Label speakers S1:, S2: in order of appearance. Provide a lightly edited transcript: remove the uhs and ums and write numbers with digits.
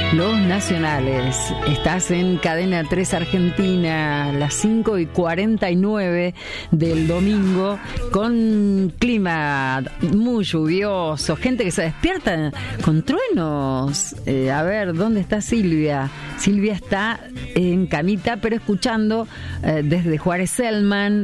S1: Los nacionales. Estás en Cadena 3 Argentina, las 5:49 del domingo, con clima muy lluvioso, gente que se despierta con truenos. A ver, ¿dónde está Silvia? Silvia está en camita, pero escuchando desde Juárez Selman,